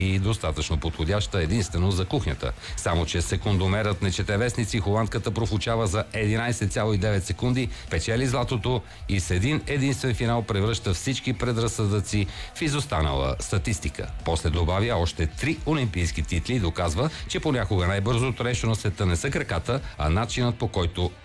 и достатъчно подходяща единствено за кухнята. Само че секундомерът не чете вестници, холандката профучава за 11,9 секунди, печели златото и с един единствен финал превръща всички предразсъдъци в изостанала статистика. После добавя още 3 олимпийски титли и доказва, че понякога най-бързото нещо на света не са краката, а начинът, по който